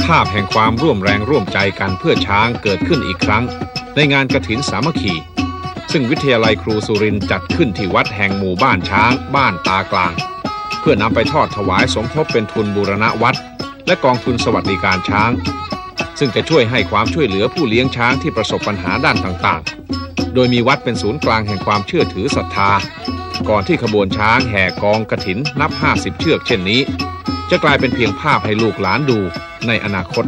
าพแห่งความร่วมแรงร่วมใจกันเพื่อช้างเกิดขึ้นอีกครั้งในงานกฐินสามัคคีซึ่งวิทยาลัยครูสุรินทร์จัดขึ้นที่วัดแห่งหมู่บ้านช้างบ้านตากลางเพื่อนำไปทอดถวายสมทบเป็นทุนบูรณะวัดและกองทุนสวัสดิการช้างซึ่งจะช่วยให้ความช่วยเหลือผู้เลี้ยงช้างที่ประสบปัญหาด้านต่างๆโดยมีวัดเป็นศูนย์กลางแห่งความเชื่อถือศรัทธาก่อนที่ขบวนช้างแห่กองกฐินนับ50เชือกเช่นนี้จะกลายเป็นเพียงภาพให้ลูกหลานดูในอนาคต